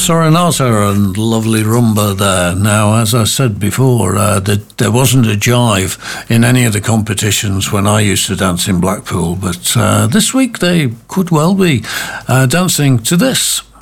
Serenata and lovely rumba there. Now, as I said before, there wasn't a jive in any of the competitions when I used to dance in Blackpool, but this week they could well be dancing to this.